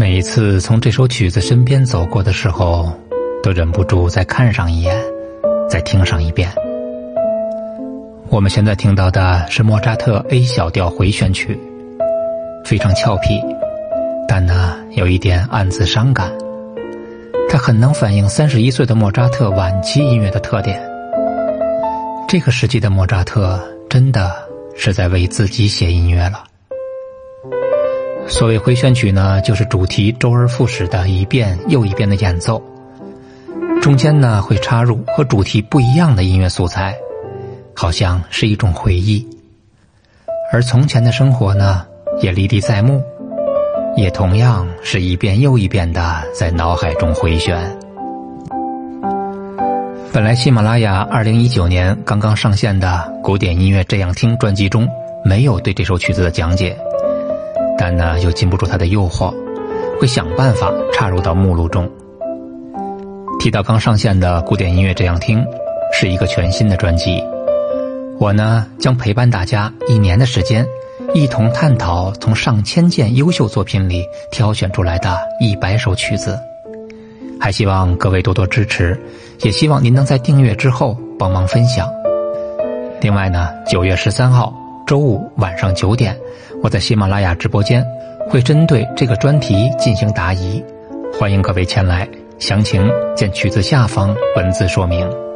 每一次从这首曲子身边走过的时候，都忍不住再看上一眼，再听上一遍。我们现在听到的是莫扎特 A 小调回旋曲，非常俏皮，但呢有一点暗自伤感。它很能反映31岁的莫扎特晚期音乐的特点。这个时期的莫扎特真的是在为自己写音乐了。所谓回旋曲呢，就是主题周而复始的一遍又一遍的演奏，中间呢会插入和主题不一样的音乐素材，好像是一种回忆。而从前的生活呢，也历历在目，也同样是一遍又一遍的在脑海中回旋。本来喜马拉雅2019年刚刚上线的古典音乐这样听专辑中没有对这首曲子的讲解，但呢又禁不住它的诱惑，会想办法插入到目录中。提到刚上线的古典音乐这样听，是一个全新的专辑，我呢将陪伴大家1年的时间，一同探讨从上千件优秀作品里挑选出来的100首曲子。还希望各位多多支持，也希望您能在订阅之后帮忙分享。另外呢，9月13号周五晚上9点，我在喜马拉雅直播间会针对这个专题进行答疑，欢迎各位前来，详情见曲子下方文字说明。